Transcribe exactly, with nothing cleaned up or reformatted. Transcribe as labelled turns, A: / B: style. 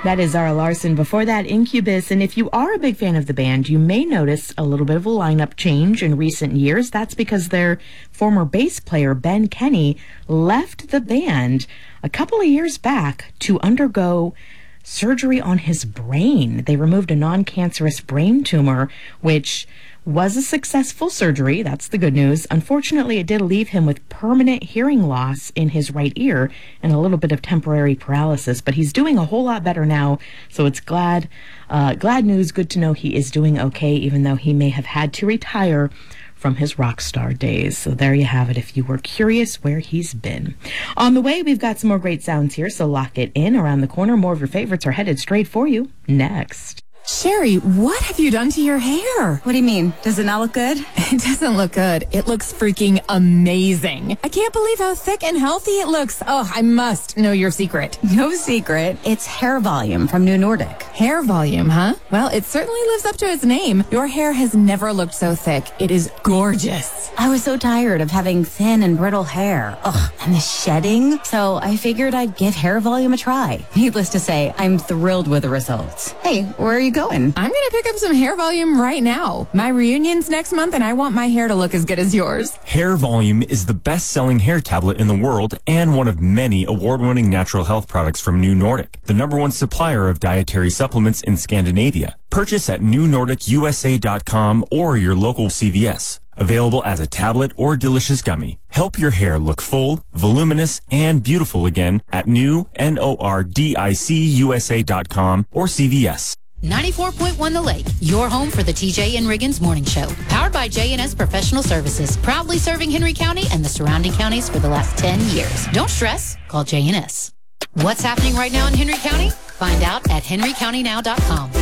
A: That is Zara Larsson. Before that, Incubus. And if you are a big fan of the band, you may notice a little bit of a lineup change in recent years. That's because their former bass player, Ben Kenny, left the band a couple of years back to undergo surgery on his brain. They removed a non-cancerous brain tumor, which was a successful surgery. That's the good news. Unfortunately, it did leave him with permanent hearing loss in his right ear and a little bit of temporary paralysis, but he's doing a whole lot better now. So it's glad, uh, glad news. Good to know he is doing okay, even though he may have had to retire from his rock star days. So there you have it if you were curious where he's been. On the way, we've got some more great sounds here, so lock it in. Around the corner, more of your favorites are headed straight for you next.
B: Sherry, what have you done to your hair?
C: What do you mean? Does it not look good?
B: It doesn't look good. It looks freaking amazing. I can't believe how thick and healthy it looks. Oh, I must know your secret.
C: No secret. It's hair volume from New Nordic.
B: Hair volume, huh? Well, it certainly lives up to its name. Your hair has never looked so thick. It is gorgeous.
C: I was so tired of having thin and brittle hair. Ugh, and the shedding. So I figured I'd give hair volume a try. Needless to say, I'm thrilled with the results. Hey, where are you going?
B: I'm going to pick up some hair volume right now. My reunion's next month, and I want my hair to look as good as yours.
D: Hair Volume is the best-selling hair tablet in the world and one of many award-winning natural health products from New Nordic, the number one supplier of dietary supplements in Scandinavia. Purchase at new nordic u s a dot com or your local C V S. Available as a tablet or delicious gummy. Help your hair look full, voluminous, and beautiful again at new nordic u s a dot com or C V S.
E: ninety-four point one The Lake, your home for the T J and Riggins Morning Show. Powered by J and S Professional Services, proudly serving Henry County and the surrounding counties for the last ten years. Don't stress, call J and S. What's happening right now in Henry County? Find out at henry county now dot com.